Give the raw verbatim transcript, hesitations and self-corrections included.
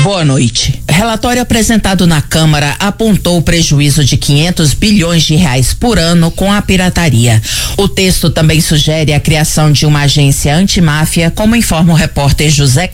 Boa noite. Relatório apresentado na Câmara apontou o prejuízo de quinhentos bilhões de reais por ano com a pirataria. O texto também sugere a criação de uma agência antimáfia, como informa o repórter José